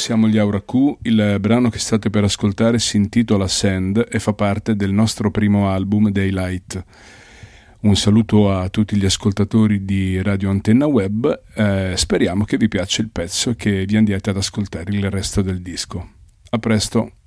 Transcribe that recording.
siamo gli Aura Q, il brano che state per ascoltare si intitola Sand e fa parte del nostro primo album Daylight. Un saluto a tutti gli ascoltatori di Radio Antenna Web, speriamo che vi piaccia il pezzo e che vi andiate ad ascoltare il resto del disco. A presto!